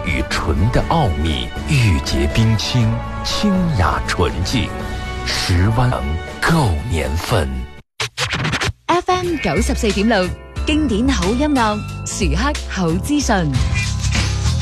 与醇的奥秘，玉洁冰清，清雅纯净，10灣夠年份。 FM 94.6，經典好音樂，時刻好資訊。